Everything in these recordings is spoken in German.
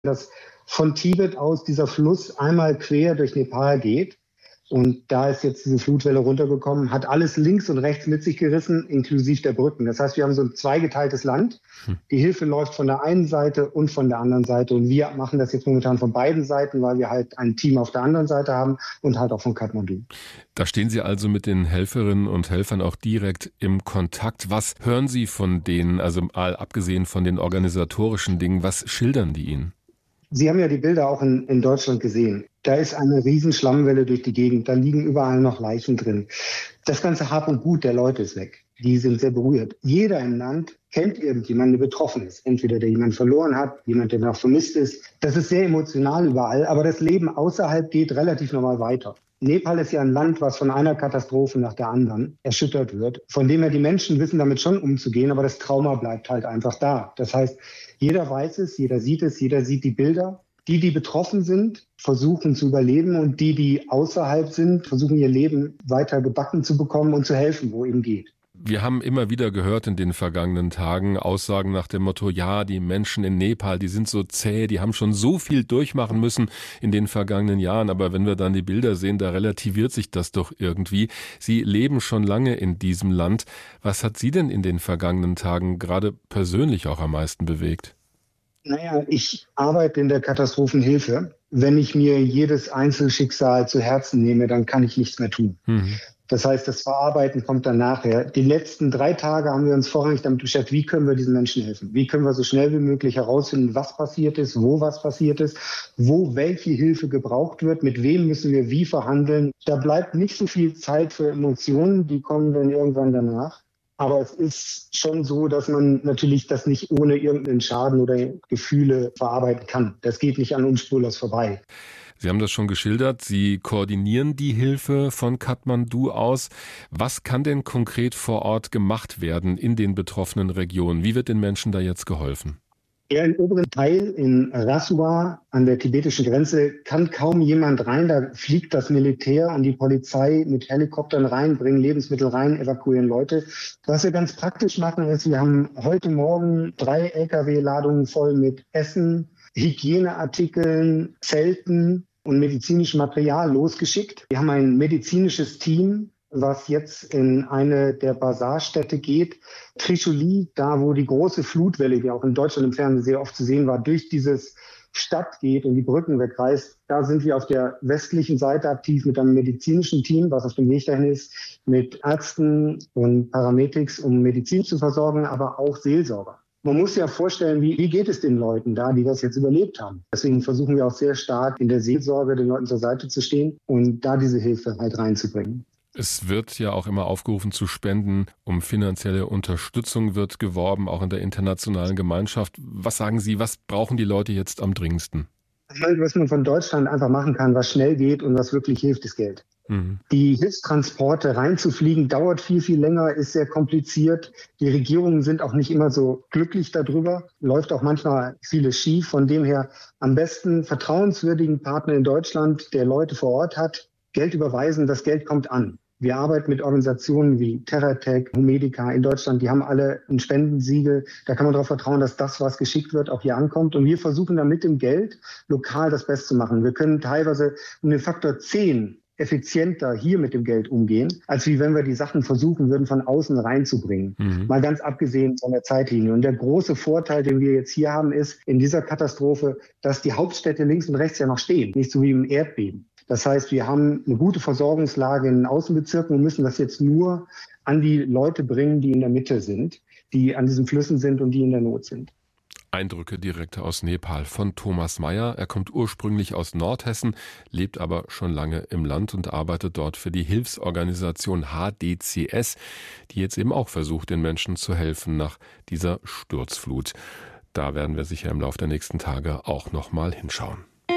dass von Tibet aus dieser Fluss einmal quer durch Nepal geht. Und da ist jetzt diese Flutwelle runtergekommen, hat alles links und rechts mit sich gerissen, inklusive der Brücken. Das heißt, wir haben so ein zweigeteiltes Land. Die Hilfe läuft von der einen Seite und von der anderen Seite. Und wir machen das jetzt momentan von beiden Seiten, weil wir halt ein Team auf der anderen Seite haben und halt auch von Kathmandu. Da stehen Sie also mit den Helferinnen und Helfern auch direkt im Kontakt. Was hören Sie von denen, also mal abgesehen von den organisatorischen Dingen, was schildern die Ihnen? Sie haben ja die Bilder auch in Deutschland gesehen. Da ist eine riesen Schlammwelle durch die Gegend. Da liegen überall noch Leichen drin. Das ganze Hab und Gut der Leute ist weg. Die sind sehr berührt. Jeder im Land kennt irgendjemanden, der betroffen ist. Entweder der jemanden verloren hat, jemand, der noch vermisst ist. Das ist sehr emotional überall. Aber das Leben außerhalb geht relativ normal weiter. Nepal ist ja ein Land, was von einer Katastrophe nach der anderen erschüttert wird. Von dem her, die Menschen wissen damit schon umzugehen, aber das Trauma bleibt halt einfach da. Das heißt, jeder weiß es, jeder sieht die Bilder. Die betroffen sind, versuchen zu überleben und die außerhalb sind, versuchen ihr Leben weiter gebacken zu bekommen und zu helfen, wo eben geht. Wir haben immer wieder gehört in den vergangenen Tagen Aussagen nach dem Motto, ja, die Menschen in Nepal, die sind so zäh, die haben schon so viel durchmachen müssen in den vergangenen Jahren. Aber wenn wir dann die Bilder sehen, da relativiert sich das doch irgendwie. Sie leben schon lange in diesem Land. Was hat Sie denn in den vergangenen Tagen gerade persönlich auch am meisten bewegt? Naja, ich arbeite in der Katastrophenhilfe. Wenn ich mir jedes Einzelschicksal zu Herzen nehme, dann kann ich nichts mehr tun. Das heißt, das Verarbeiten kommt dann nachher. Die letzten 3 Tage haben wir uns vorrangig damit beschäftigt, wie können wir diesen Menschen helfen? Wie können wir so schnell wie möglich herausfinden, was passiert ist, wo was passiert ist, wo welche Hilfe gebraucht wird, mit wem müssen wir wie verhandeln. Da bleibt nicht so viel Zeit für Emotionen, die kommen dann irgendwann danach. Aber es ist schon so, dass man natürlich das nicht ohne irgendeinen Schaden oder Gefühle verarbeiten kann. Das geht nicht an uns spurlos vorbei. Sie haben das schon geschildert. Sie koordinieren die Hilfe von Kathmandu aus. Was kann denn konkret vor Ort gemacht werden in den betroffenen Regionen? Wie wird den Menschen da jetzt geholfen? Ja, im oberen Teil in Rasua an der tibetischen Grenze kann kaum jemand rein. Da fliegt das Militär und die Polizei mit Helikoptern rein, bringen Lebensmittel rein, evakuieren Leute. Was wir ganz praktisch machen ist, wir haben heute Morgen 3 Lkw-Ladungen voll mit Essen, Hygieneartikeln, Zelten und medizinischem Material losgeschickt. Wir haben ein medizinisches Team, was jetzt in eine der Basarstädte geht. Trishuli, da wo die große Flutwelle, die auch in Deutschland im Fernsehen sehr oft zu sehen war, durch dieses Stadt geht und die Brücken wegreißt. Da sind wir auf der westlichen Seite aktiv mit einem medizinischen Team, was auf dem Weg dahin ist, mit Ärzten und Paramedics, um Medizin zu versorgen, aber auch Seelsorger. Man muss sich ja vorstellen, wie geht es den Leuten da, die das jetzt überlebt haben. Deswegen versuchen wir auch sehr stark in der Seelsorge den Leuten zur Seite zu stehen und da diese Hilfe halt reinzubringen. Es wird ja auch immer aufgerufen zu spenden, um finanzielle Unterstützung wird geworben, auch in der internationalen Gemeinschaft. Was sagen Sie, was brauchen die Leute jetzt am dringendsten? Was man von Deutschland einfach machen kann, was schnell geht und was wirklich hilft, ist Geld. Die Hilfstransporte reinzufliegen dauert viel, viel länger, ist sehr kompliziert. Die Regierungen sind auch nicht immer so glücklich darüber. Läuft auch manchmal vieles schief. Von dem her am besten vertrauenswürdigen Partner in Deutschland, der Leute vor Ort hat, Geld überweisen, das Geld kommt an. Wir arbeiten mit Organisationen wie TerraTech, Humedica in Deutschland, die haben alle ein Spendensiegel. Da kann man darauf vertrauen, dass das, was geschickt wird, auch hier ankommt. Und wir versuchen dann mit dem Geld lokal das Beste zu machen. Wir können teilweise um den Faktor 10 effizienter hier mit dem Geld umgehen, als wie wenn wir die Sachen versuchen würden, von außen reinzubringen. Mal ganz abgesehen von der Zeitlinie. Und der große Vorteil, den wir jetzt hier haben, ist in dieser Katastrophe, dass die Hauptstädte links und rechts ja noch stehen, nicht so wie im Erdbeben. Das heißt, wir haben eine gute Versorgungslage in den Außenbezirken und müssen das jetzt nur an die Leute bringen, die in der Mitte sind, die an diesen Flüssen sind und die in der Not sind. Eindrücke direkt aus Nepal von Thomas Meyer. Er kommt ursprünglich aus Nordhessen, lebt aber schon lange im Land und arbeitet dort für die Hilfsorganisation HDCS, die jetzt eben auch versucht, den Menschen zu helfen nach dieser Sturzflut. Da werden wir sicher im Laufe der nächsten Tage auch noch mal hinschauen.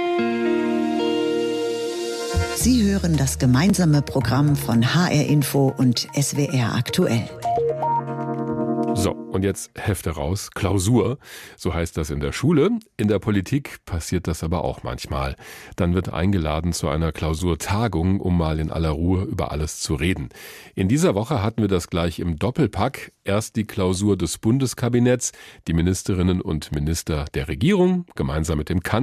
Sie hören das gemeinsame Programm von HR Info und SWR aktuell. So, Und jetzt Hefte raus, Klausur, so heißt das in der Schule. In der Politik passiert das aber auch manchmal. Dann wird eingeladen zu einer Klausurtagung, um mal in aller Ruhe über alles zu reden. In dieser Woche hatten wir das gleich im Doppelpack. Erst die Klausur des Bundeskabinetts, die Ministerinnen und Minister der Regierung, gemeinsam mit dem Kanzler,